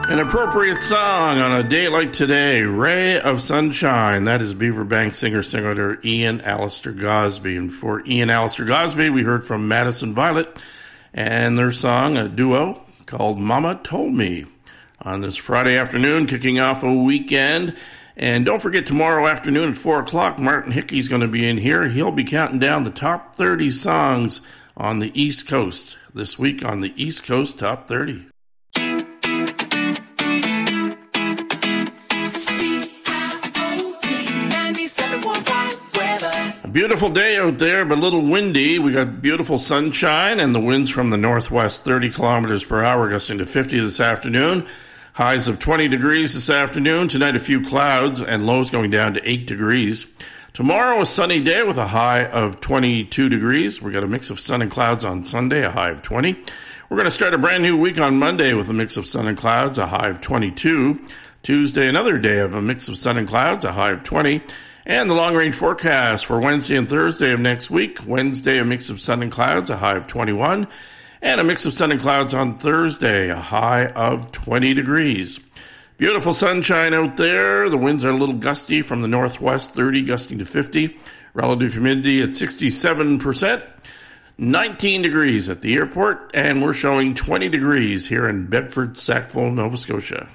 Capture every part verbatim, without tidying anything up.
An appropriate song on a day like today, Ray of Sunshine. That is Beaverbank singer-songwriter Ian Alistair Gosbee. And for Ian Alistair Gosbee, we heard from Madison Violet and their song, a duo called Mama Told Me. On this Friday afternoon, kicking off a weekend. And don't forget, tomorrow afternoon at four o'clock, Martin Hickey's going to be in here. He'll be counting down the top thirty songs on the East Coast. This week on the East Coast Top thirty. A beautiful day out there, but a little windy. We got beautiful sunshine and the winds from the northwest, thirty kilometers per hour, gusting to fifty this afternoon. Highs of twenty degrees this afternoon. Tonight, a few clouds and lows going down to eight degrees. Tomorrow, a sunny day with a high of twenty-two degrees. We got a mix of sun and clouds on Sunday, a high of twenty. We're going to start a brand new week on Monday with a mix of sun and clouds, a high of twenty-two. Tuesday, another day of a mix of sun and clouds, a high of twenty. And the long-range forecast for Wednesday and Thursday of next week. Wednesday, a mix of sun and clouds, a high of twenty-one. And a mix of sun and clouds on Thursday, a high of twenty degrees. Beautiful sunshine out there. The winds are a little gusty from the northwest, thirty gusting to fifty. Relative humidity at sixty-seven percent. nineteen degrees at the airport. And we're showing twenty degrees here in Bedford, Sackville, Nova Scotia.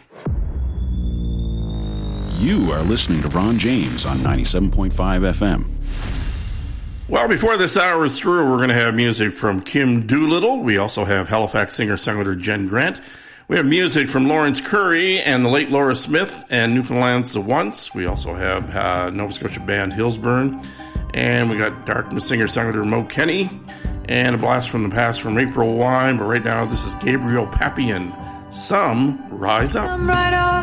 You are listening to Ron James on ninety-seven point five F M. Well, before this hour is through, we're going to have music from Kim Doolittle. We also have Halifax singer-songwriter Jen Grant. We have music from Lawrence Curry and the late Laura Smith and Newfoundland's The Once. We also have uh, Nova Scotia band Hillsburn. And we got Dartmouth singer-songwriter Mo Kenny. And a blast from the past from April Wine. But right now, this is Gabriel Pappian. Some Rise Up. Some right